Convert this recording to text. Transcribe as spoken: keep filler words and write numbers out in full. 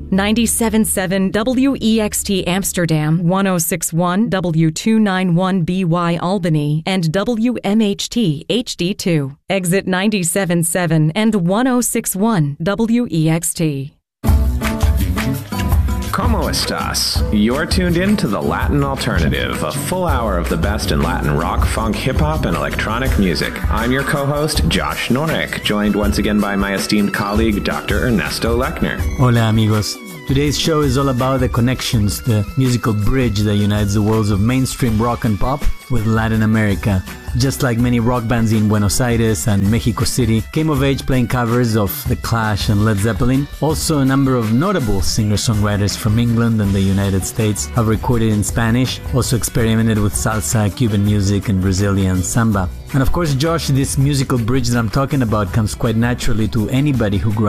ninety-seven point seven W E X T Amsterdam, one oh six point one W two ninety-one B Y Albany, and W M H T H D two. Exit ninety-seven point seven and one oh six point one W E X T. ¿Cómo estás? You're tuned in to The Latin Alternative, a full hour of the best in Latin rock, funk, hip-hop, and electronic music. I'm your co-host, Josh Norek, joined once again by my esteemed colleague, Doctor Ernesto Lechner. Hola, amigos. Today's show is all about the connections, the musical bridge that unites the worlds of mainstream rock and pop with Latin America. Just like many rock bands in Buenos Aires and Mexico City came of age playing covers of The Clash and Led Zeppelin, also a number of notable singer-songwriters from England and the United States have recorded in Spanish, also experimented with salsa, Cuban music, and Brazilian samba. And of course, Josh, this musical bridge that I'm talking about comes quite naturally to anybody who grew